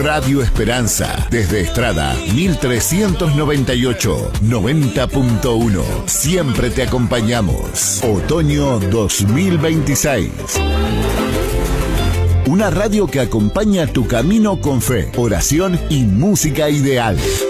Radio Esperanza, desde Estrada 1398, 90.1. Siempre te acompañamos. Otoño 2026. Una radio que acompaña tu camino con fe, oración y música ideal.